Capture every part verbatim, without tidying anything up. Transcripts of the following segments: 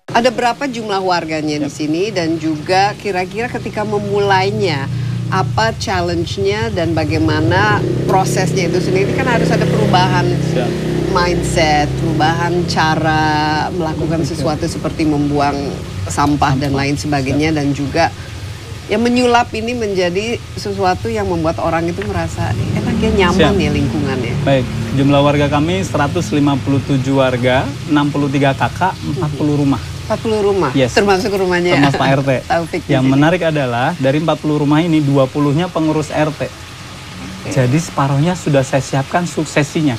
Ada berapa jumlah warganya di sini dan juga kira-kira ketika memulainya apa challenge-nya dan bagaimana prosesnya itu sendiri, kan harus ada perubahan Siap. mindset, perubahan cara melakukan sesuatu seperti membuang sampah dan lain sebagainya, dan juga yang menyulap ini menjadi sesuatu yang membuat orang itu merasa enak ya, nyaman. Siap. Ya lingkungannya. Baik, jumlah warga kami seratus lima puluh tujuh warga, enam puluh tiga kakak, empat puluh rumah. empat puluh rumah? Yes. Termasuk rumahnya termasuk Pak R T. Taufik. Yang menarik adalah dari empat puluh rumah ini dua puluh-nya pengurus R T. Okay. Jadi separuhnya sudah saya siapkan suksesinya.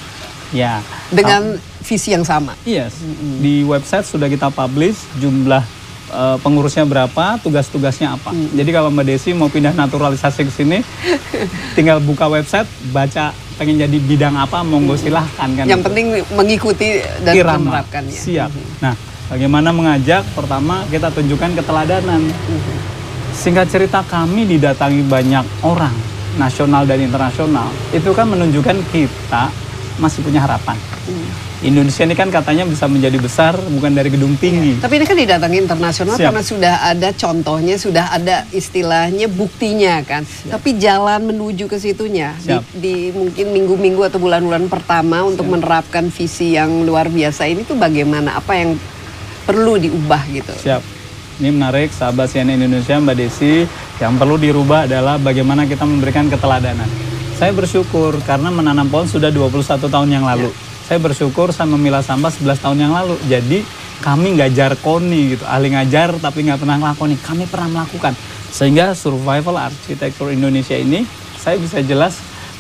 Ya. Dengan visi yang sama. Yes. Mm-hmm. Di website sudah kita publish jumlah uh, pengurusnya berapa, tugas-tugasnya apa. Mm. Jadi kalau Mbak Desi mau pindah naturalisasi ke sini, tinggal buka website, baca pengen jadi bidang apa, monggo silahkan kan. Yang gitu. penting mengikuti dan Irama. menerapkannya. Siap. Mm-hmm. Nah, bagaimana mengajak? Pertama kita tunjukkan keteladanan. Mm-hmm. Singkat cerita, kami didatangi banyak orang, nasional dan internasional. Itu kan menunjukkan kita masih punya harapan. Mm. Indonesia ini kan katanya bisa menjadi besar bukan dari gedung tinggi. Ya, tapi ini kan didatangi internasional. Siap. Karena sudah ada contohnya, sudah ada istilahnya, buktinya kan. Siap. Tapi jalan menuju ke situnya di, di mungkin minggu-minggu atau bulan-bulan pertama untuk Siap. menerapkan visi yang luar biasa ini tuh bagaimana? Apa yang perlu diubah gitu? Siap. Ini menarik, sahabat C N N Indonesia, Mbak Desi. Yang perlu dirubah adalah bagaimana kita memberikan keteladanan. Saya bersyukur karena menanam pohon sudah dua puluh satu tahun yang lalu. Ya. Saya bersyukur saya memilah sampah sebelas tahun yang lalu. Jadi kami nggak jarkoni gitu, ahli ngajar tapi nggak pernah ngelakoni. Kami pernah melakukan. Sehingga survival arsitektur Indonesia ini saya bisa jelas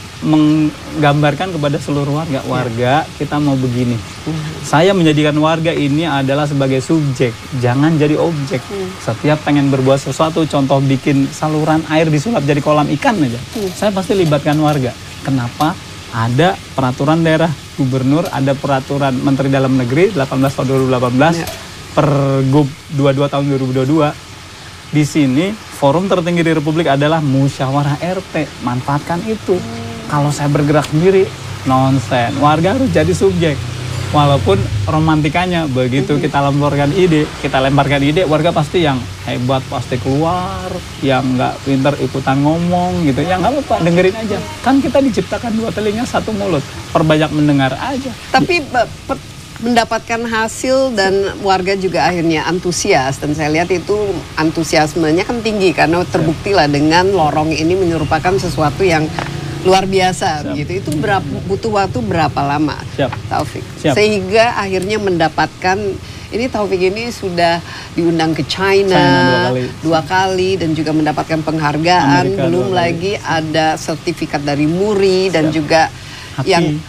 menggambarkan kepada seluruh warga. Warga, kita mau begini. Saya menjadikan warga ini adalah sebagai subjek, jangan jadi objek. Setiap pengen berbuat sesuatu, contoh bikin saluran air disulap jadi kolam ikan aja, saya pasti libatkan warga. Kenapa? Ada peraturan daerah gubernur, ada peraturan Menteri Dalam Negeri delapan belas tahun dua ribu delapan belas, ya. Pergub dua puluh dua tahun dua ribu dua puluh dua. Di sini forum tertinggi di Republik adalah musyawarah R T. Manfaatkan itu. Kalau saya bergerak sendiri, nonsen. Warga harus jadi subjek. Walaupun romantikanya begitu mm-hmm. kita lemparkan ide, kita lemparkan ide, warga pasti yang hebat pasti keluar, yang nggak pinter ikutan ngomong gitu. Ya nggak apa-apa, dengerin aja. Kan kita diciptakan dua telinga satu mulut, perbanyak mendengar aja. Tapi mendapatkan hasil dan warga juga akhirnya antusias, dan saya lihat itu antusiasmenya kan tinggi karena terbukti lah dengan lorong ini menyerupakan sesuatu yang luar biasa. Siap. Gitu. Itu berapa, butuh waktu berapa lama, Siap. Taufik? Siap. Sehingga akhirnya mendapatkan, ini Taufik ini sudah diundang ke China, China dua kali. dua kali dan juga mendapatkan penghargaan. Amerika belum lagi ada sertifikat dari M U R I dan Siap. juga Haki. yang